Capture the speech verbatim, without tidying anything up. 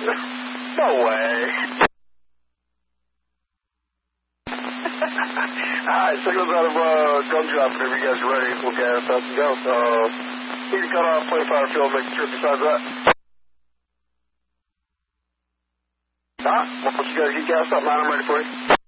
No way. Alright, signals out of uh, gun drop whenever you guys are ready. We'll gas up and go. Uh, you can cut off play fire field, make sure besides that. Alright, once you guys get gassed up, man, I'm ready for you.